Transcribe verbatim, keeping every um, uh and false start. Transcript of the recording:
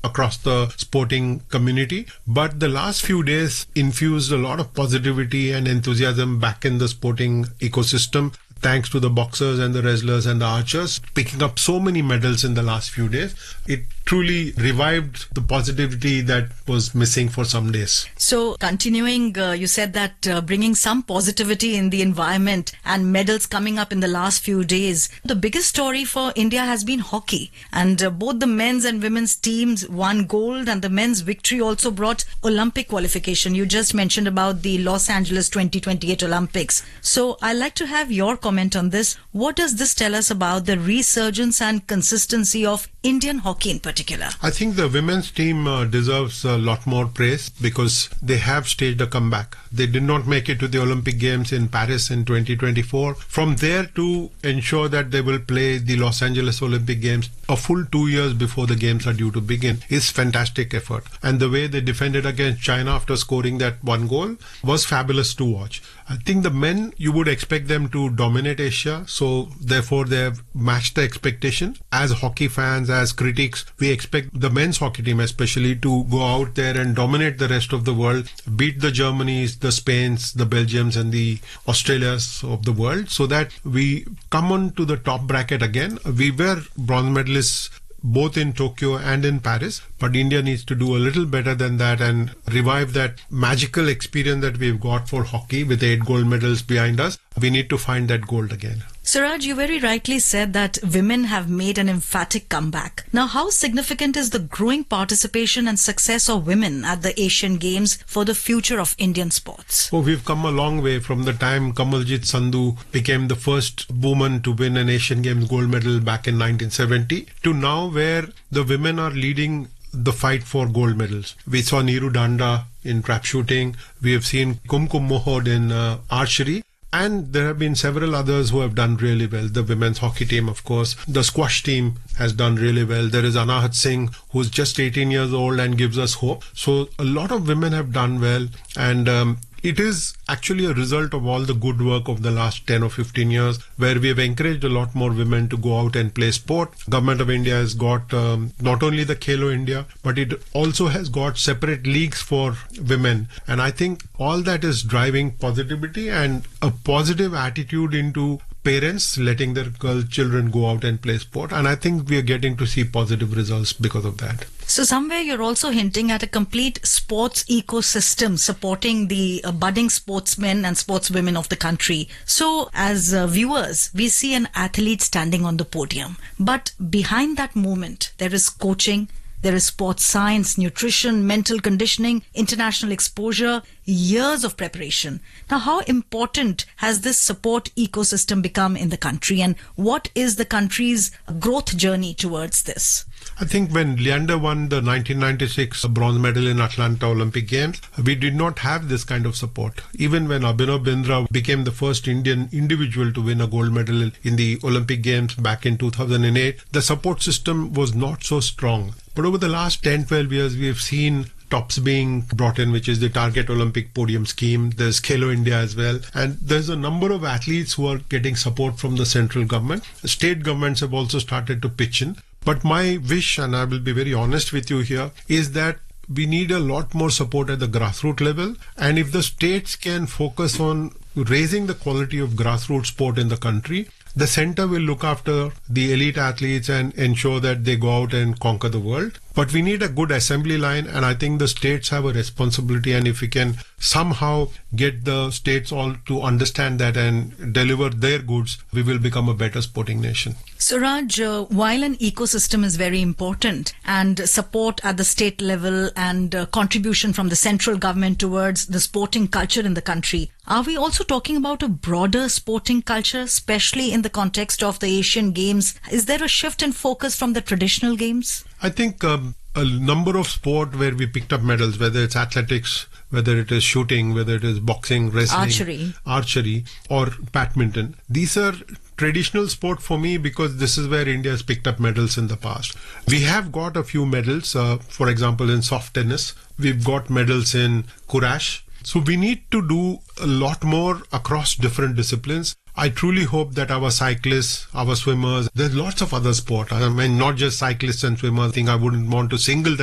across the sporting community. But the last few days infused a lot of positivity and enthusiasm back in the sporting ecosystem, thanks to the boxers and the wrestlers and the archers picking up so many medals in the last few days. It truly revived the positivity that was missing for some days. So continuing, uh, you said that uh, bringing some positivity in the environment and medals coming up in the last few days. The biggest story for India has been hockey, and uh, both the men's and women's teams won gold, and the men's victory also brought Olympic qualification. You just mentioned about the Los Angeles twenty twenty-eight Olympics. So I'd like to have your comment on this. What does this tell us about the resurgence and consistency of Indian hockey in particular? I think the women's team uh, deserves a lot more praise because they have staged a comeback. They did not make it to the Olympic Games in Paris in twenty twenty-four. From there to ensure that they will play the Los Angeles Olympic Games a full two years before the games are due to begin is fantastic effort. And the way they defended against China after scoring that one goal was fabulous to watch. I think the men, you would expect them to dominate Asia, so therefore they have matched the expectation. As hockey fans, as critics, we expect the men's hockey team especially to go out there and dominate the rest of the world, beat the Germanys, the Spains, the Belgiums and the Australias of the world, so that we come on to the top bracket again. We were bronze medalists both in Tokyo and in Paris, but India needs to do a little better than that and revive that magical experience that we've got for hockey with eight gold medals behind us. We need to find that gold again. Suraj, you very rightly said that women have made an emphatic comeback. Now, how significant is the growing participation and success of women at the Asian Games for the future of Indian sports? Oh, we've come a long way from the time Kamaljit Sandhu became the first woman to win an Asian Games gold medal back in nineteen seventy to now where the women are leading the fight for gold medals. We saw Neeru Danda in trap shooting. We have seen Kumkum Mohod in uh, archery. And there have been several others who have done really well. The women's hockey team, of course. The squash team has done really well. There is Anahat Singh, who's just eighteen years old and gives us hope. So a lot of women have done well. And um, it is actually a result of all the good work of the last ten or fifteen years, where we have encouraged a lot more women to go out and play sport. Government of India has got um, not only the Khelo India, but it also has got separate leagues for women. And I think all that is driving positivity and a positive attitude into parents letting their girl children go out and play sport. And I think we are getting to see positive results because of that. So somewhere you're also hinting at a complete sports ecosystem supporting the uh, budding sportsmen and sportswomen of the country. So as uh, viewers, we see an athlete standing on the podium. But behind that moment, there is coaching, there is sports science, nutrition, mental conditioning, international exposure, years of preparation. Now, how important has this support ecosystem become in the country, and what is the country's growth journey towards this? I think when Leander won the nineteen ninety-six bronze medal in Atlanta Olympic Games, we did not have this kind of support. Even when Abhinav Bindra became the first Indian individual to win a gold medal in the Olympic Games back in two thousand eight, the support system was not so strong. But over the last ten, twelve years, we have seen TOPS being brought in, which is the Target Olympic Podium Scheme. There's Khelo India as well. And there's a number of athletes who are getting support from the central government. State governments have also started to pitch in. But my wish, and I will be very honest with you here, is that we need a lot more support at the grassroots level. And if the states can focus on raising the quality of grassroots sport in the country, the center will look after the elite athletes and ensure that they go out and conquer the world. But we need a good assembly line, and I think the states have a responsibility, and if we can somehow get the states all to understand that and deliver their goods, we will become a better sporting nation. Suraj, uh, while an ecosystem is very important and support at the state level and uh, contribution from the central government towards the sporting culture in the country, are we also talking about a broader sporting culture, especially in the context of the Asian Games? Is there a shift in focus from the traditional games? I think um, a number of sport where we picked up medals, whether it's athletics, whether it is shooting, whether it is boxing, wrestling, archery, archery or badminton. These are traditional sport for me because this is where India has picked up medals in the past. We have got a few medals, uh, for example, in soft tennis. We've got medals in Courage. So we need to do a lot more across different disciplines. I truly hope that our cyclists, our swimmers, there's lots of other sport. I mean, not just cyclists and swimmers. I think I wouldn't want to single them